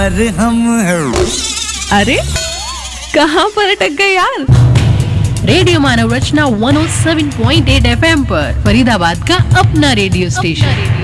अरे अरे कहाँ पर अटक गए यार। रेडियो मानव रचना 107.8 FM पर फरीदाबाद का अपना रेडियो स्टेशन।